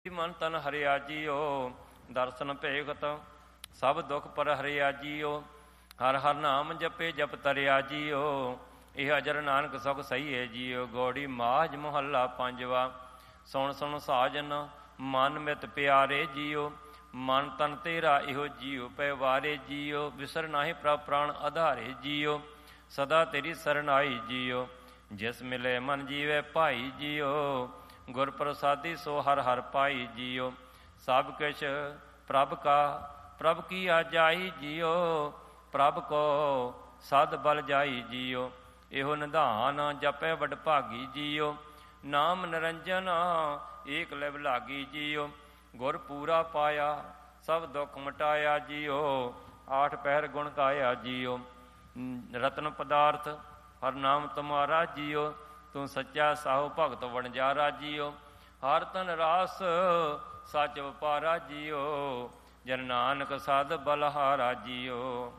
ਮਨ ਤਨ ਹਰਿਆ ਜੀਓ, ਦਰਸ਼ਨ ਭੇਖਤ ਸਭ ਦੁਖ ਪਰ ਹਰਿਆ ਜੀਓ। ਹਰ ਹਰ ਨਾਮ ਜਪੇ ਜਪ ਤਰਿਆ ਜੀਓ, ਇਹ ਅਜਰ ਨਾਨਕ ਸੁਖ ਸਹੀਏ ਜੀਓ। ਗੌੜੀ ਮਾਝ ਮੁਹੱਲਾ ਪੰਜਵਾ। ਸੁਣ ਸੁਣ ਸਾਜਨ ਮਨ ਮਿਤ ਪਿਆਰੇ ਜੀਓ, ਮਨ ਤਨ ਤੇਰਾ ਇਹੋ ਜੀਓ ਪੈ ਵਾਰੇ ਜੀਓ। ਵਿਸਰ ਨਾਹੀ ਪ੍ਰਭ ਪ੍ਰਾਣ ਆਧਾਰੇ ਜੀਓ, ਸਦਾ ਤੇਰੀ ਸਰਨਾਈ ਜੀਓ। ਜਿਸ ਮਿਲੇ ਮਨ ਜੀਵੇ ਭਾਈ ਜੀਓ, ਗੁਰ ਪ੍ਰਸਾਦੀ ਸੋ ਹਰ ਹਰ ਪਾਈ ਜੀਓ। ਸਭ ਕਿਛ ਪ੍ਰਭ ਕਾ ਪ੍ਰਭ ਕੀ ਆਜਾਈ ਜੀਓ, ਪ੍ਰਭ ਕੋ ਸਦ ਬਲ ਜਾਈ ਜੀਓ। ਇਹੋ ਨਿਧਾਨ ਜਪੈ ਵਡ ਭਾਗੀ ਜੀਓ, ਨਾਮ ਨਿਰੰਜਨ ਏਕ ਲਿਵ ਲਾਗੀ ਜੀਓ। ਗੁਰ ਪੂਰਾ ਪਾਇਆ ਸਭ ਦੁੱਖ ਮਟਾਇਆ ਜੀਓ, ਆਠ ਪਹਿਰ ਗੁਣ ਗਾਇਆ ਜੀਓ। ਰਤਨ ਪਦਾਰਥ ਹਰ ਨਾਮ ਤੁਮਾਰਾ ਜੀਓ, ਤੂੰ ਸੱਚਾ ਸਾਹੋ ਭਗਤ ਵਣਜਾਰਾ ਜੀਓ। ਹਰ ਤਨ ਰਾਸ ਸੱਚ ਵਪਾਰਾ ਜੀਓ, ਜਨ ਨਾਨਕ ਸਦ ਬਲਹਾਰਾ ਜੀਓ।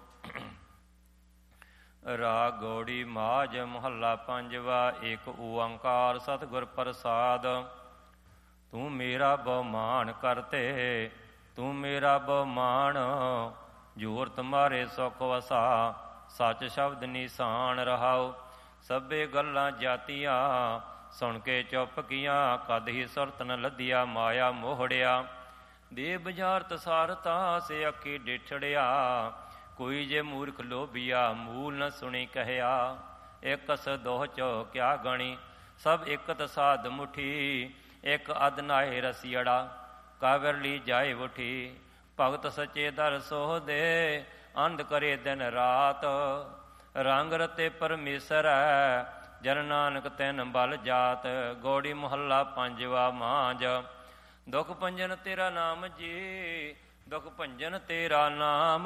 ਰਾਗ ਗੌੜੀ ਮਾਝ ਮੁਹੱਲਾ ਪੰਜਵਾ। ਏਕ ਓੰਕਾਰ ਸਤਿਗੁਰ ਪ੍ਰਸਾਦ, ਤੂੰ ਮੇਰਾ ਬਹੁਮਾਨ ਕਰਤੇ, ਤੂੰ ਮੇਰਾ ਬਹੁਮਾਨ। ਜੋਰ ਤੁਮਾਰੇ ਸੁਖ ਵਸਾ, ਸੱਚ ਸ਼ਬਦ ਨਿਸ਼ਾਨ ਰਹਾਓ। ਸਭੇ ਗੱਲਾਂ ਜਾਤੀਆਂ ਸੁਣ ਕੇ ਚੁੱਪ ਕੀਆਂ, ਕਦ ਹੀ ਸੁਰਤ ਨ ਲੱਧਿਆ ਮਾਇਆ ਮੋਹੜਿਆ। ਦੇ ਬੁਝਾਰਤ ਸਾਰਤਾ ਸੇ ਅੱਖੀ ਡਿਠੜਿਆ, ਕੋਈ ਜੇ ਮੂਰਖ ਲੋਭੀਆ ਮੂਲ ਨ ਸੁਣੀ ਕਹਿਆ। ਇਕਸ ਦੋਹ ਚੋ ਕਿਆ ਗਣੀ, ਸਭ ਇਕਤ ਸਾਧ ਮੁਠੀ। ਇੱਕ ਅਧ ਨਾਹੇ ਰਸੀੜਾ, ਕਾਵਰ ਲੀ ਜਾਏ ਉਠੀ। ਭਗਤ ਸੱਚੇ ਦਰ ਸੋਹ ਦੇ, ਅੰਧ ਕਰੇ ਦਿਨ ਰਾਤ। ਰੰਗ ਰਤੇ ਪਰਮੇਸ਼ਰ ਹੈ, ਜਨ ਨਾਨਕ ਤਿਨ ਬਲ ਜਾਤ। ਗੌੜੀ ਮੁਹੱਲਾ ਪੰਜਵਾ ਮਾਝ। ਦੁਖ ਭੰਜਨ ਤੇਰਾ ਨਾਮ ਜੀ, ਦੁਖ ਭੰਜਨ ਤੇਰਾ ਨਾਮ।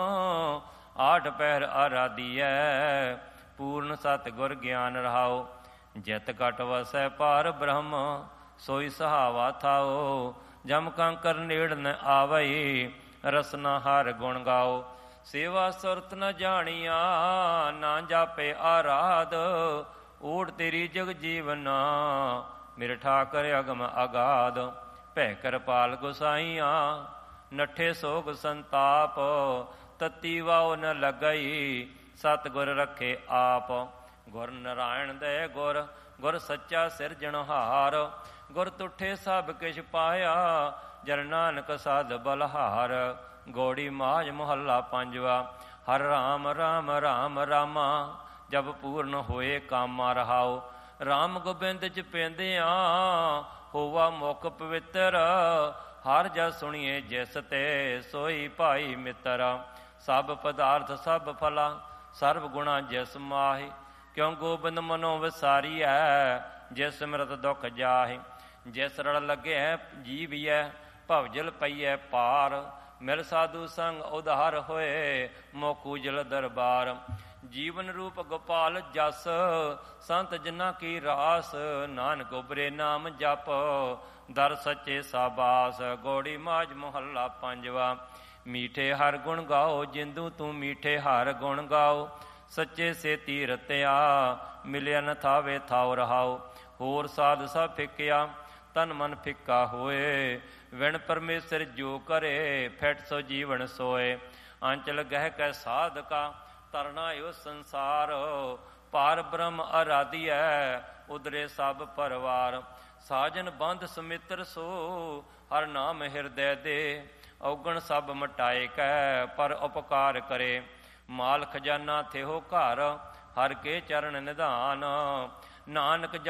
ਆਠ ਪਹਿਰ ਆਰਾਧੀਐ, ਪੂਰਨ ਸਤ ਗੁਰ ਗਿਆਨ ਰਹਾਓ। ਜਿਤ ਘਟ ਵਸੈ ਪਾਰ ਬ੍ਰਹਮ, ਸੋਈ ਸਹਾਵਾ ਥਾਓ। ਜਮ ਕੰਕਰ ਨੇੜ ਨ ਆਵਈ, ਰਸਨਾ ਹਰ ਗੁਣ ਗਾਓ। ਸੇਵਾ ਸੁਰਤ ਨ ਜਾਣੀਆਂ, ਨਾ ਜਾਪੇ ਆਰਾਧ। ਓਟ ਤੇਰੀ ਜਗ ਜੀਵਨਾ, ਮੇਰੇ ਠਾਕਰ ਅਗਮ ਅਗਾਧ। ਭੈ ਕਿਰਪਾਲ ਗੁਸਾਈਆਂ, ਨੱਠੇ ਸੋਗ ਸੰਤਾਪ। ਤਤੀ ਵਾਉ ਨ ਲੱਗਈ, ਸਤਿਗੁਰ ਰੱਖੇ ਆਪ। ਗੁਰ ਨਾਰਾਇਣ ਦੇ ਗੁਰ, ਗੁਰ ਸੱਚਾ ਸਿਰਜਣਹਾਰ। ਗੁਰ ਤੁਠੇ ਸਭ ਕਿਛ ਪਾਇਆ, ਜਨ ਨਾਨਕ ਸਦ ਬਲਹਾਰ। ਗੌੜੀ ਮਾਝ ਮੁਹੱਲਾ ਪੰਜਵਾ। ਹਰ ਰਾਮ ਰਾਮ ਰਾਮ ਰਾਮਾ, ਜਬ ਪੂਰਨ ਹੋਏ ਕਾਮਾ ਰਹਾਓ। ਰਾਮ ਗੋਬਿੰਦ ਚ ਪੈਂਦਿਆਂ, ਹੋਵਾ ਮੁਖ ਪਵਿੱਤਰ। ਹਰ ਜਸ ਸੁਣੀਏ ਜਿਸ ਤੇ, ਸੋਈ ਭਾਈ ਮਿੱਤਰ। ਸਭ ਪਦਾਰਥ ਸਭ ਫਲਾ, ਸਰਬ ਗੁਣਾ ਜਿਸ ਮਾਹੀ। ਕਿਉ ਗੋਬਿੰਦ ਮਨੋ ਵਿਸਾਰੀਐ, ਜਿਸ ਸਿਮਰਤ ਦੁਖ ਜਾਹੇ। ਜਿਸ ਰੜ ਲੱਗਿਆ ਜੀਵੀਐ, ਭਵਜਲ ਪਈਐ ਪਾਰ। ਮਿਲ ਸਾਧੂ ਸੰਗ ਉਧਾਰ ਹੋਏ, ਮੋਕੂ ਜਲ ਦਰਬਾਰ। ਜੀਵਨ ਰੂਪ ਗੋਪਾਲ ਜਸ, ਸੰਤ ਜਿਨਾ ਕੀ ਰਾਸ। ਨਾਨਕ ਉਬਰੇ ਨਾਮ ਜਪ, ਦਰ ਸੱਚੇ ਸਾਬਾਸ। ਗੌੜੀ ਮਾਝ ਮੁਹੱਲਾ ਪੰਜਵਾ। ਮੀਠੇ ਹਰ ਗੁਣ ਗਾਓ, ਜਿੰਦੂ ਤੂੰ ਮੀਠੇ ਹਰ ਗੁਣ ਗਾਓ। ਸੱਚੇ ਸੇ ਤੀਰਤਿਆ, ਮਿਲਿਆ ਨ ਥਾਵੇ ਥਾਉ ਰਹਾਓ। ਹੋਰ ਸਾਧ ਸਭ ਫਿੱਕਿਆ, ਤਨ ਮਨ ਫਿੱਕਾ ਹੋਏ। ਵਿਣ ਪਰਮੇਸ਼ਰ ਜੋ ਕਰੇ, ਫਿਟ ਸੋ ਜੀਵਨ ਸੋਏ। ਅੰਚਲ ਗਹਿ ਕੈ ਸਾਧਕਾ, ਤਰਨਾ ਓ ਸੰਸਾਰ। ਪਾਰ ਬ੍ਰਹਮ ਆਰਾਧੀਐ, ਉਦਰੇ ਸਭ ਪਰਵਾਰ। ਸਾਜਨ ਬੰਧ ਸੁਮਿੱਤਰ ਸੋ, ਹਰ ਨਾਮ ਹਿਰਦੈ ਦੇ। ਔਗਣ ਸਭ ਮਟਾਏ ਕੈ, ਪਰ ਉਪਕਾਰ ਕਰੇ। ਮਾਲ ਖਜ਼ਾਨਾ ਥਿਓ ਘਰ, ਹਰ ਕੇ ਚਰਨ ਨਿਧਾਨ। ਨਾਨਕ